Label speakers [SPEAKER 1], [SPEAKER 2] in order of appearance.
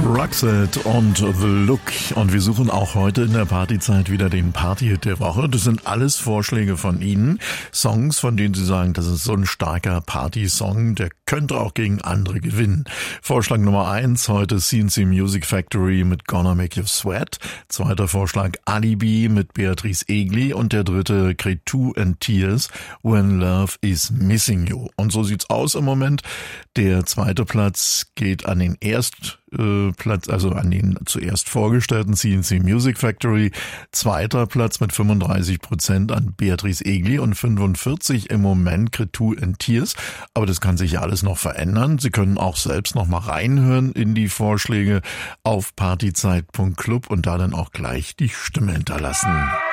[SPEAKER 1] Roxette und The Look. Und wir suchen auch heute in der Partyzeit wieder den Partyhit der Woche. Das sind alles Vorschläge von Ihnen. Songs, von denen Sie sagen, das ist so ein starker Party-Song, der könnte auch gegen andere gewinnen. Vorschlag Nummer 1 heute CNC Music Factory mit Gonna Make You Sweat. Zweiter Vorschlag Alibi mit Beatrice Egli. Und der dritte Cretu and Tears, When Love is Missing You. Und so sieht's aus im Moment. Der zweite Platz geht an den Platz, also an den zuerst vorgestellten CNC Music Factory. Zweiter Platz mit 35% an Beatrice Egli und 45% im Moment Cretu and Tears. Aber das kann sich ja alles noch verändern. Sie können auch selbst noch mal reinhören in die Vorschläge auf partyzeit.club und da dann auch gleich die Stimme hinterlassen.